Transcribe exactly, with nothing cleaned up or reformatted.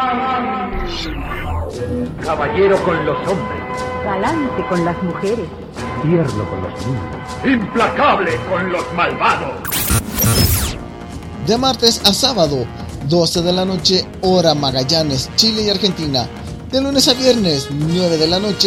Caballero con los hombres. Galante con las mujeres. Tierno con los niños. Implacable con los malvados. De martes a sábado, doce de la noche, hora Magallanes, Chile y Argentina. De lunes a viernes, nueve de la noche,